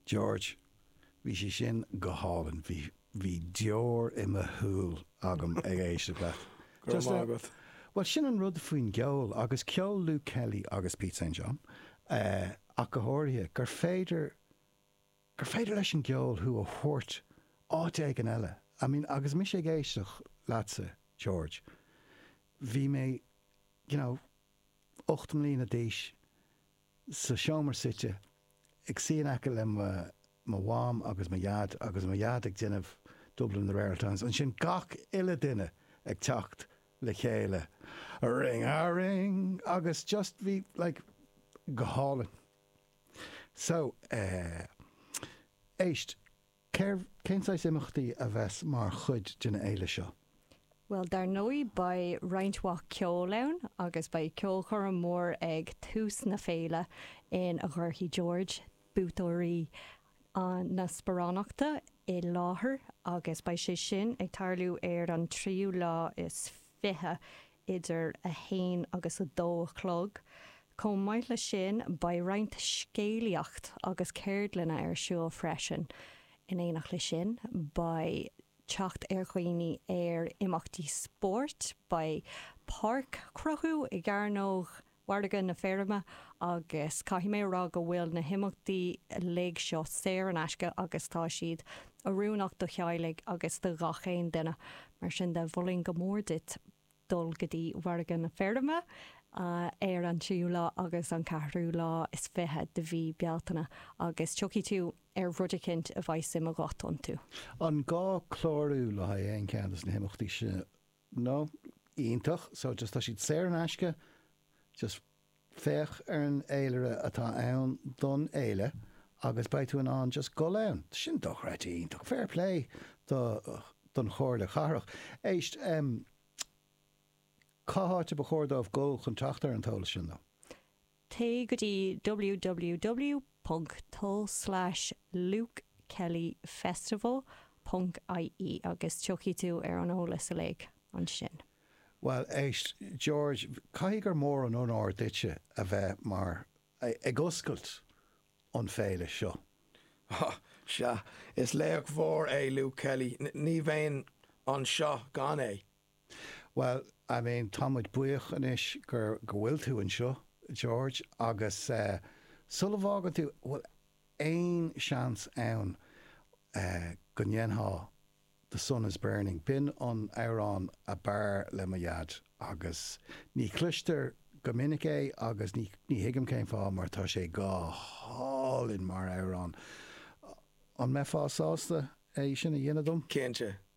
George, bhí sé sin go hálan, bhí deor i mo thuúil agam ag éiste le. Well, sin an rud faoin geol agus ceol Luke Kelly agus Pete St. John ach go háirithe gur féidir leis an geol thu a thuirt áit ag an eile. I mean, agus mi sé géisteach lása, George. Bhí mé, 8 mlína díis sa seomar site ag síon aice le má bháim agus má iad ag déanamh Dublin the Rare Times. An sin gach ile duine ag teacht le chéile. A ring, agus just bhí, go hálan. So, éist, céntáis imachtaí a bheits mar chud duna éile seo? Well, dar nói ba reinintha ceolaun agus ba ceol chur an mór ag tús na féile in a ghorthaí George bútóirí na sporánachta i láthair agus ba sé sin ag tarlú an 3 lá is 20 idir a 1 agus a 2 chlog. Com maiid le sin ba roinnt scéalaíocht agus céirdlina siúil freisin in éanach le sin ba teacht chuoine imachtaí sport ba park crothú i gcearnóg Wardagan na Ferma agus caithí mé rá go bhfuil na himachtaí le seo séir an aisce agus tá siad a rúnach do cheáilig agus do gachéin duine mar sin de bhfuilín go mór dit dul go dtí Wardagan na Ferma an 3 lá agus an 4 lá is 20 de bhí bealtainna agus tuí tú rudicint a bhaith sim a gátan tú. An gá chlórú le éon ceantas na himachtaí sin iontach, so just tá siad séir an aisce just féch an éilere atá ann don éile agus baitú an just go leann. Sin doch réití iontach fair play don chóir le charach. Éist, cáháte ba chóirdámh go chun teachtar an tála sin nó? Té go dtí www.lukekellyfestival.ie agus tuí tú an ólas a le an sin. Well, éist, George, cai gur mór an ónáir duite a bheith mar ag oscailt an féile seo? Se, is léach mhór Luke Kelly. Ní bhéin an seo gan é. Well, I mean, támuid buíoch inis gur bhfuil tú an seo, George, agus sullabhágan tú, well, ein seans ann go nhéanthá The Sun is Burning. Bin an Éireann a bar le maiad agus ní cluistear go minic é agus ní hiigim céim fá mar tá sé gá hálinn mar Éireann. An me fá sásta é sin a dhéanadum? Cénte.